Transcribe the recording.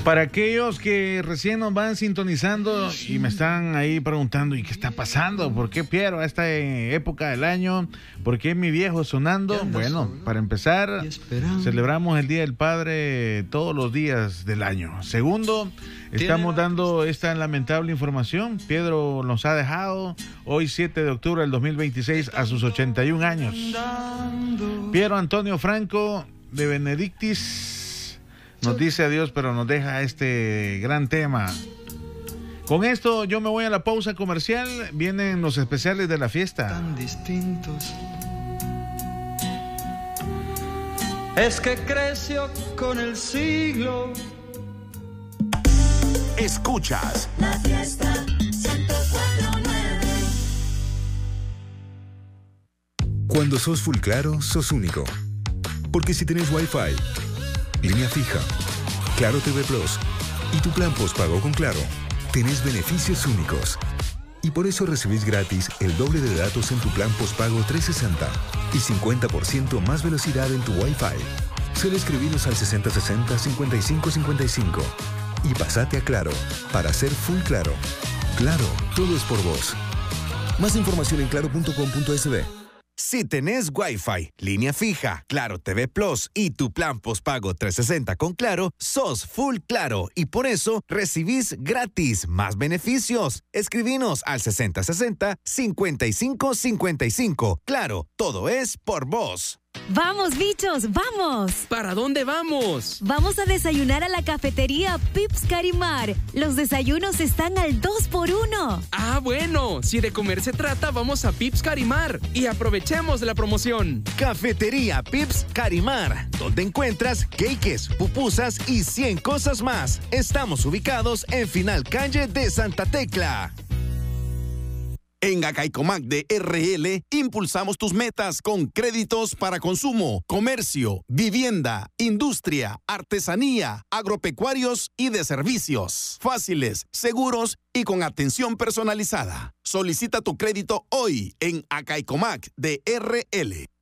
Para aquellos que recién nos van sintonizando y me están ahí preguntando, ¿y qué está pasando? ¿Por qué Piero a esta época del año? ¿Por qué mi viejo sonando? Bueno, para empezar, celebramos el Día del Padre todos los días del año. Segundo, estamos dando esta lamentable información. Piero nos ha dejado hoy 7 de octubre del 2026 a sus 81 años. Piero Antonio Franco de Benedictis nos dice adiós, pero nos deja este gran tema. Con esto yo me voy a la pausa comercial. Vienen los especiales de la fiesta. Tan distintos. Es que creció con el siglo. Escuchas La Fiesta 104.9. Cuando sos full claro, sos único. Porque si tenés Wi-Fi, línea fija, Claro TV Plus y tu plan postpago con Claro, tenés beneficios únicos. Y por eso recibís gratis el doble de datos en tu plan postpago 360 y 50% más velocidad en tu Wi-Fi. Solo escribinos al 6060-5555 y pasate a Claro para ser full claro. Claro, todo es por vos. Más información en claro.com.sb. Si tenés Wi-Fi, línea fija, Claro TV Plus y tu plan postpago 360 con Claro, sos full claro y por eso recibís gratis más beneficios. Escribinos al 6060-5555. Claro, todo es por vos. ¡Vamos, bichos! ¡Vamos! ¿Para dónde vamos? Vamos a desayunar a la cafetería Pips Carimar. Los desayunos están al 2x1. Ah, bueno. Si de comer se trata, vamos a Pips Carimar y aprovechemos la promoción. Cafetería Pips Carimar, donde encuentras cakes, pupusas y 100 cosas más. Estamos ubicados en Final Calle de Santa Tecla. En Acaicomac de RL impulsamos tus metas con créditos para consumo, comercio, vivienda, industria, artesanía, agropecuarios y de servicios. Fáciles, seguros y con atención personalizada. Solicita tu crédito hoy en Acaicomac de RL.